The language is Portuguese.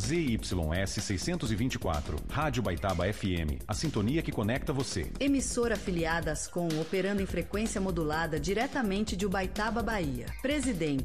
ZYS 624, Rádio Baitaba FM, a sintonia que conecta você. Emissora afiliada à Ascom, operando em frequência modulada diretamente de Ubaitaba, Bahia. Presidente